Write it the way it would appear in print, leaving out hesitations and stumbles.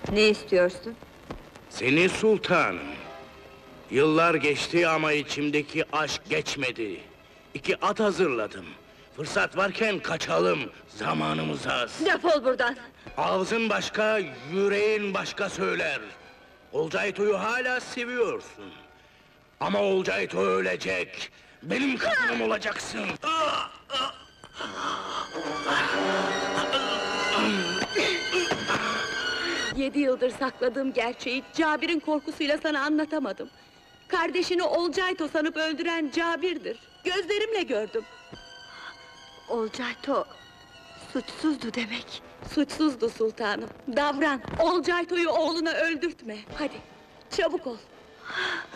Ne istiyorsun? Seni sultanım. Yıllar geçti ama içimdeki aşk geçmedi. 2 at hazırladım. Fırsat varken kaçalım, zamanımız az. Defol buradan! Ağzın başka, yüreğin başka söyler. Olcayto'yu hala seviyorsun. Ama Olcayto ölecek. Benim kadınım olacaksın. 7 yıldır sakladığım gerçeği Cabir'in korkusuyla sana anlatamadım. Kardeşini Olcayto sanıp öldüren Cabir'dir. Gözlerimle gördüm. Olcayto suçsuzdu demek. Suçsuzdu sultanım. Davran, Olcayto'yu oğluna öldürtme. Hadi, çabuk ol.